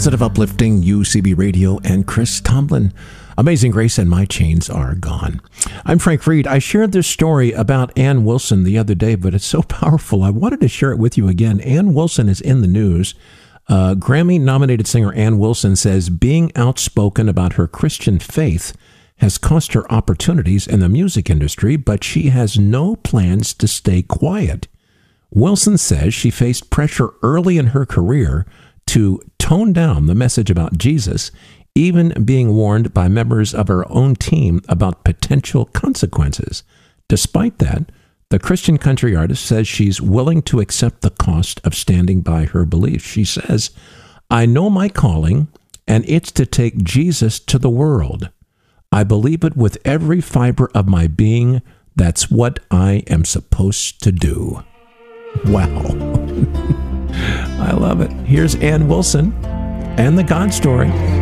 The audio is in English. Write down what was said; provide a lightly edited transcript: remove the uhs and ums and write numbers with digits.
Positive, uplifting UCB Radio and Chris Tomlin. Amazing Grace and My Chains Are Gone. I'm Frank Reed. I shared this story about Ann Wilson the other day, but it's so powerful. I wanted to share it with you again. Ann Wilson is in the news. Grammy-nominated singer Ann Wilson says being outspoken about her Christian faith has cost her opportunities in the music industry, but she has no plans to stay quiet. Wilson says she faced pressure early in her career to tone down the message about Jesus, even being warned by members of her own team about potential consequences. Despite that, the Christian country artist says she's willing to accept the cost of standing by her beliefs. She says, "I know my calling, and it's to take Jesus to the world. I believe it with every fiber of my being. That's what I am supposed to do." Wow. I love it. Here's Ann Wilson and the God Story.